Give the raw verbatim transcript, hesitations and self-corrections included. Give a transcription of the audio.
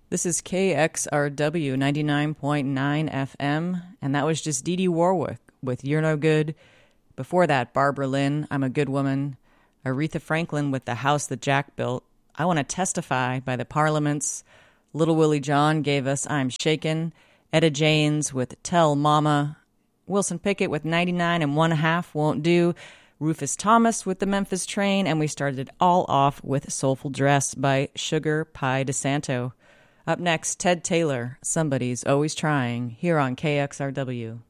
This is K X R W ninety-nine point nine F M, and that was just Dee Dee Warwick with You're No Good. Before that, Barbara Lynn, I'm a Good Woman. Aretha Franklin with The House That Jack Built. I Want to Testify by the Parliaments. Little Willie John gave us I'm Shaken. Etta James with Tell Mama. Wilson Pickett with ninety-nine and one half Won't Do. Rufus Thomas with The Memphis Train. And we started it all off with Soulful Dress by Sugar Pie DeSanto. Up next, Ted Taylor, Somebody's Always Trying, here on K X R W.